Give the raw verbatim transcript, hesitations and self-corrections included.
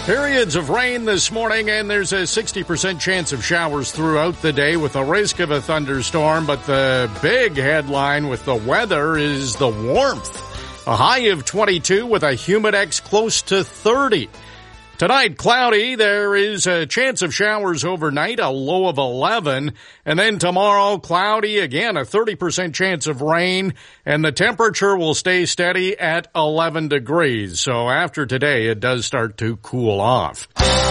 Periods of rain this morning, and there's a sixty percent chance of showers throughout the day with the risk of a thunderstorm. But the big headline with the weather is the warmth. A high of twenty-two with a humidex close to thirty. Tonight, cloudy. There is a chance of showers overnight, a low of eleven. And then tomorrow, cloudy again, a thirty percent chance of rain. And the temperature will stay steady at eleven degrees. So after today, it does start to cool off.